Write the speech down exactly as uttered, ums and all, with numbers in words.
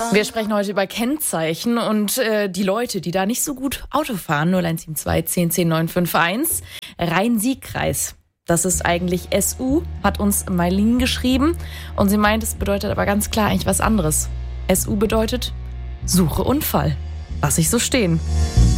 Wir sprechen heute über Kennzeichen und äh, die Leute, die da nicht so gut Auto fahren. null eins sieben zwei zehn zehn neun fünf eins. Rhein-Sieg-Kreis. Das ist eigentlich S U, hat uns Mailin geschrieben. Und sie meint, es bedeutet aber ganz klar eigentlich was anderes. S U bedeutet Suche Unfall. Lass ich so stehen.